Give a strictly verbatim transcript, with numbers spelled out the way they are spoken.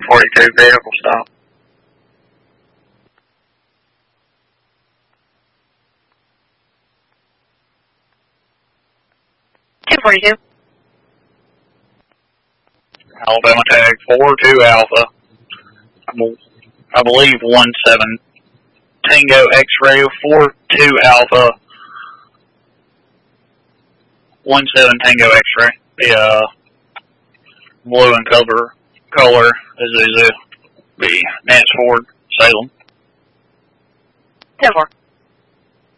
forty-two, vehicle stop. two forty-two. Alabama tag four two Alpha. I, be, I believe one seven Tango X-ray four two Alpha. one seven Tango X-ray. The uh, blue and color color is is be Nance Ford, Salem. ten four.